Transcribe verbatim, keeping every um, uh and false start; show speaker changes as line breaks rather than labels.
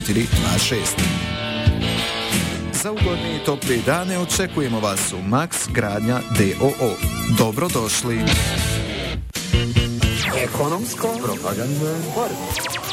četiri dva šest. Za ugodni i topli dane očekujemo vas u Max Gradnja d o o. Dobrodošli.
Ekonomsko propagandno borbe.